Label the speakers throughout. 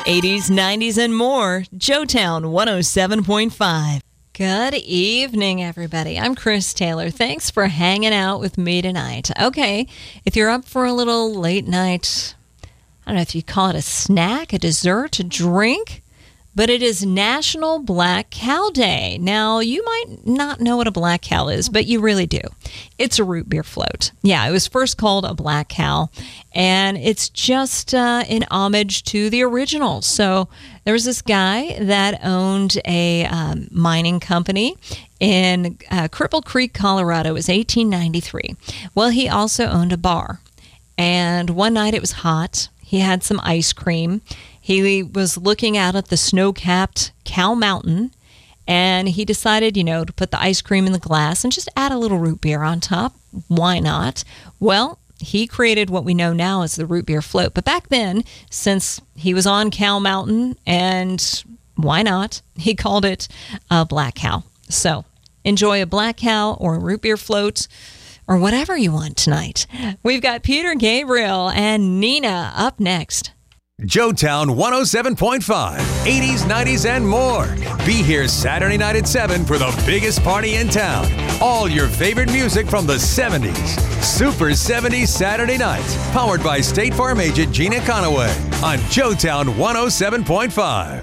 Speaker 1: 80s, 90s, and more. Joetown 107.5. Good evening, everybody. I'm Chris Taylor. Thanks for hanging out with me tonight. Okay, if you're up for a little late night, I don't know if you call it a snack, a dessert, a drink, but it is National Black Cow Day. Now, you might not know what a black cow is, but you really do. It's a root beer float. Yeah, it was first called a black cow, and it's just in homage to the original. So there was this guy that owned a mining company in Cripple Creek, Colorado. It was 1893. Well, he also owned a bar, and one night it was hot. He had some ice cream. He was looking out at the snow-capped Cow Mountain, and he decided, to put the ice cream in the glass and just add a little root beer on top. Why not? Well, he created what we know now as the root beer float. But back then, since he was on Cow Mountain, and why not, he called it a black cow. So enjoy a black cow or a root beer float or whatever you want tonight. We've got Peter Gabriel and Nina up next.
Speaker 2: Joetown 107.5, 80s, 90s, and more. Be here Saturday night at 7 for the biggest party in town. All your favorite music from the 70s. Super 70s Saturday nights. Powered by State Farm agent Gina Conaway on Joetown 107.5.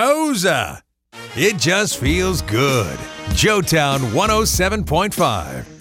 Speaker 2: Wowza! It just feels good. Joetown 107.5.